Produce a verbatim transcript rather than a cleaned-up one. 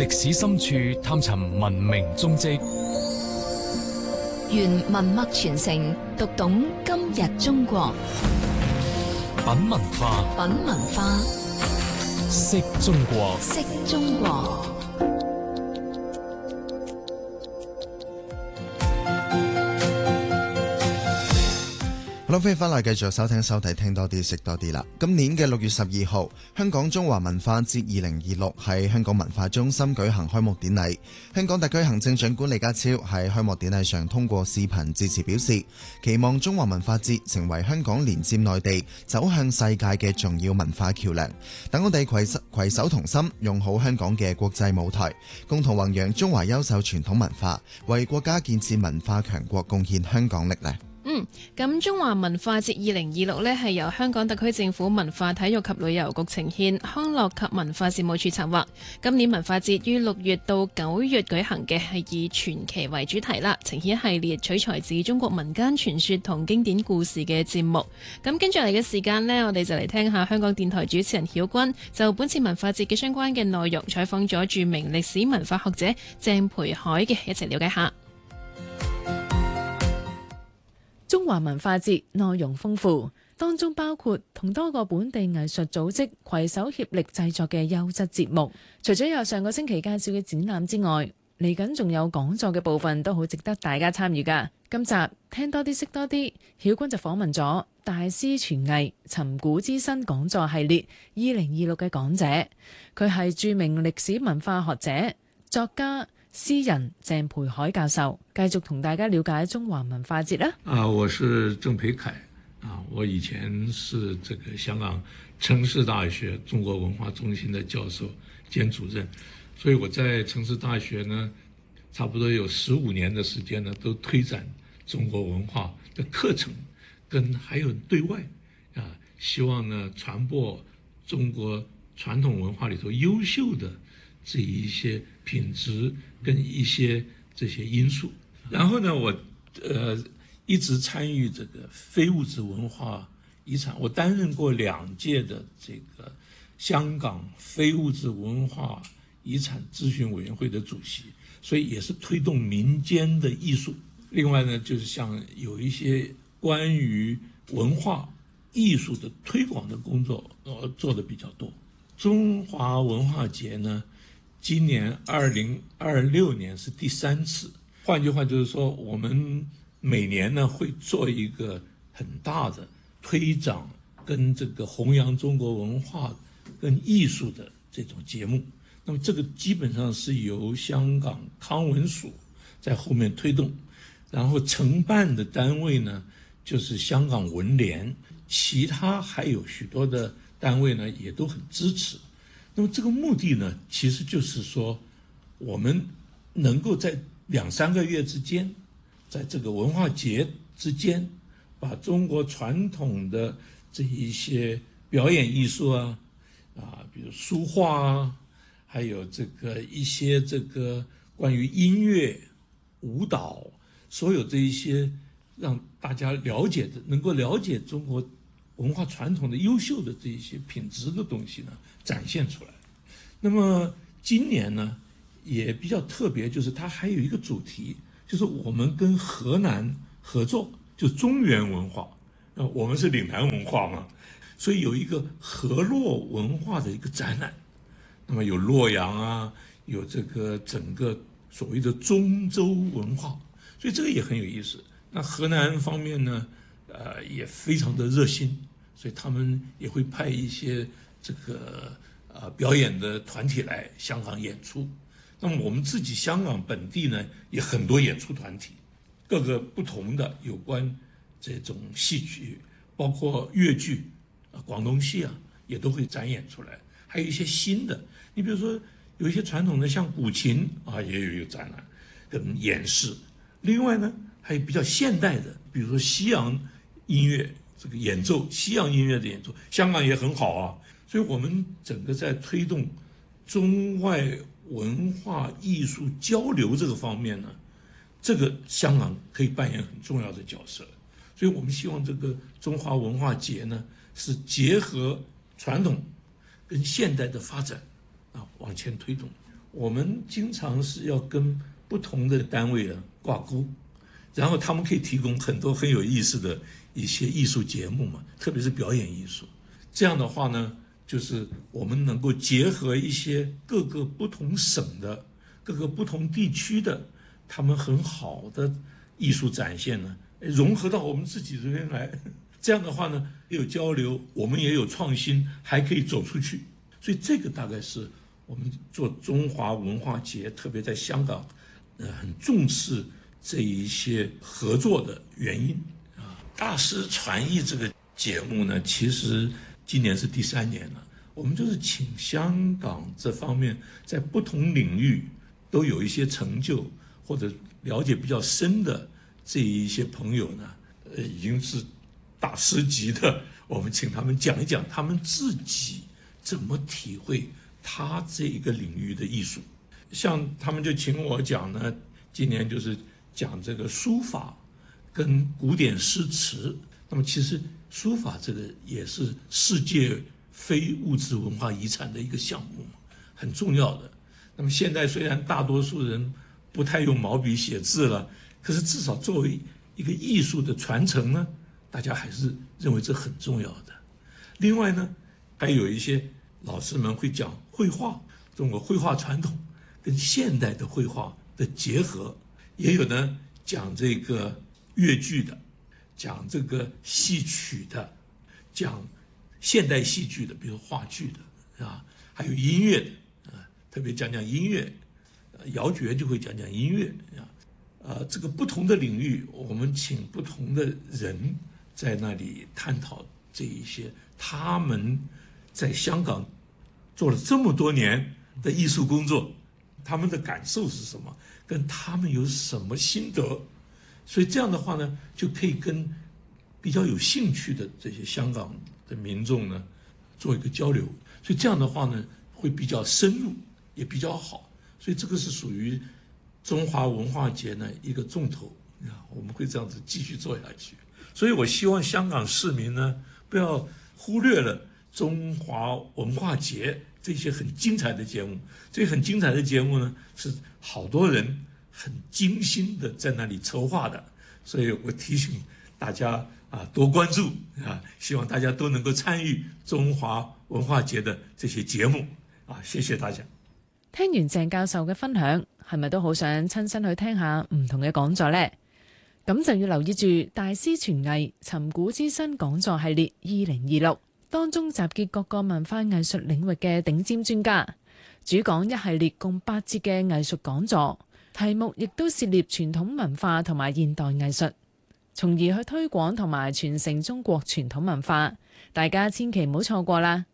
歷史深處探尋文明蹤跡， 願文脈傳承，讀懂今日中國。 品文化， 品文化， 識中國， 識中國。 好，歡迎翻嚟繼續收聽收睇聽多啲識多啲啦。今年嘅六月十二號，香港中華文化節二零二六喺香港文化中心舉行開幕典禮。香港特區行政長官李家超喺開幕典禮上通過視頻致辭表示，期望中華文化節成為香港連接內地走向世界嘅重要文化橋樑。等我哋攜手攜手同心，用好香港嘅國際舞台，共同弘揚中華優秀傳統文化，為國家建設文化強國貢獻香港力量。 嗯，咁中華文化節二零二六呢係由香港特區政府文化體育及旅遊局呈獻，康樂及文化事務處策劃。今年文化節於六月到九月舉行嘅係以傳奇為主題啦，呈現一系列取材自中國民間傳說同經典故事嘅節目。咁跟住嚟嘅時間呢，我哋就嚟聽下香港電台主持人曉君就本次文化節嘅相關嘅內容採訪咗著名歷史文化學者鄭培凱嘅，一齊了解下。 中華文化節內容豐富，當中包括同多個本地藝術組織攜手協力製作嘅優質節目。除咗有上個星期介紹嘅展覽之外，嚟緊仲有講座嘅部分都好值得大家參與㗎。今集聽多啲識多啲，曉君就訪問咗大師傳藝尋古知新講座系列二零二六嘅講者，佢係著名歷史文化學者、作家、詩人鄭培凱教授，繼續同大家了解中華文化節啦。 啊，我是鄭培凱啊，我以前是這個香港城市大學中國文化中心的教授兼主任，所以我在城市大學呢，差不多有十五年的時間呢，都推展中國文化的課程，跟還有對外啊，希望呢傳播中國傳統文化裏頭優秀的這一些品質跟一些這些因素，然後呢，我呃一直參與這個非物質文化遺產，我擔任過兩屆的這個香港非物質文化遺產諮詢委員會的主席，所以也是推動民間的藝術。另外呢，就是像有一些關於文化藝術的推廣的工作，我做的比較多。中華文化節呢，今年二零二六年是第三次，換句話就是說，我們每年呢會做一個很大的推展跟這個弘揚中國文化跟藝術的這種節目。那麼這個基本上是由香港康文署在後面推動，然後承辦的單位呢就是香港文聯，其他還有許多的單位呢也都很支持。那麼這個目的呢，其實就是說，我們能夠在兩三個月之間，在這個文化節之間，把中國傳統的這一些表演藝術啊，啊，比如書畫啊，還有這個一些這個關於音樂、舞蹈，所有這一些讓大家了解的，能夠了解中國文化傳統的優秀的這一些品質的東西呢，展現出來。那麼今年呢也比較特別，就是它還有一個主題，就是我們跟河南合作，就中原文化，我們是嶺南文化嘛，所以有一個河洛文化的一個展覽。那麼有洛陽啊，有這個整個所謂的中州文化，所以這個也很有意思。那河南方面呢，呃也非常的熱心，所以他們也會派一些這個呃表演的團體來香港演出。那麼我們自己香港本地呢，也很多演出團體，各個不同的有關這種戲曲，包括粵劇啊、廣東戲啊，也都會展演出來。還有一些新的，你比如說有一些傳統的像古琴啊，也有一個展覽跟演示。另外呢，還有比較現代的，比如說西洋音樂這個演奏，西洋音樂的演奏，香港也很好啊。所以我們整個在推動中外文化藝術交流這個方面呢，這個香港可以扮演很重要的角色。所以我們希望這個中華文化節呢，是結合傳統跟現代的發展啊，往前推動。 我们经常是要跟不同的单位啊挂钩，然后他们可以提供很多很有意思的一些艺术节目嘛，特别是表演艺术。这样的话呢，就是我们能够结合一些各个不同省的、各个不同地区的他们很好的艺术展现呢，融合到我们自己这边来。这样的话呢，有交流，我们也有创新，还可以走出去。所以这个大概是我们做中华文化节，特别在香港，呃，很重视这一些合作的原因啊。大师传艺这个节目呢，其实今年是第三年了。我们就是请香港这方面在不同领域都有一些成就或者了解比较深的这一些朋友呢，呃，已经是大师级的，我们请他们讲一讲他们自己怎么体会他这一个领域的艺术。像他们就请我讲呢，今年就是讲这个书法跟古典诗词。那么其实书法这个也是世界非物质文化遗产的一个项目，很重要的。那么现在虽然大多数人不太用毛笔写字了，可是至少作为一个艺术的传承呢，大家还是认为这很重要的。另外呢，还有一些老师们会讲绘画，中国绘画传统跟现代的绘画的结合，也有呢讲这个越剧的，讲这个戏曲的，讲现代戏剧的，比如话剧的，是吧？还有音乐的，啊，特别讲讲音乐，姚觉就会讲讲音乐，啊，呃，这个不同的领域，我们请不同的人在那里探讨这一些他们在香港做了这么多年的艺术工作，他们的感受是什么，跟他们有什么心得。所以这样的话呢，就可以跟比较有兴趣的这些香港的民众呢做一个交流。所以这样的话呢，会比较深入，也比较好。所以这个是属于中华文化节呢一个重头啊，我们会这样子继续做下去。所以我希望香港市民呢，不要忽略了中华文化节这些很精彩的节目。这些很精彩的节目呢，是好多人很精心的在那里筹划的。所以我提醒大家啊，多關注啊，希望大家都能夠參與中華文化節的這些節目啊，謝謝大家。 聽完鄭教授嘅分享，係咪都好想親身去聽下唔同嘅講座呢？咁就要留意住大師傳藝尋古之新講座系列二零二六，當中集結各個文化藝術領域嘅頂尖專家，主講一系列共八節嘅藝術講座，題目亦都涉獵傳統文化同埋現代藝術，從而去推廣同埋傳承中國傳統文化。大家千祈唔好錯過啦！